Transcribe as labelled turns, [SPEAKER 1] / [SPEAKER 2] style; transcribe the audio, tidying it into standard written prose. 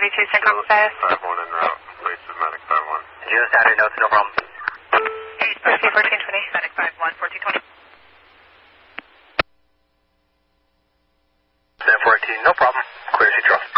[SPEAKER 1] 32, Synchron status.
[SPEAKER 2] 5-1 en route. Please medic 5-1.
[SPEAKER 3] June Saturday notes, no problem.
[SPEAKER 1] 8, 1420.
[SPEAKER 4] Medic 5-1, 1420.
[SPEAKER 3] 714, no problem. Clear, see truck.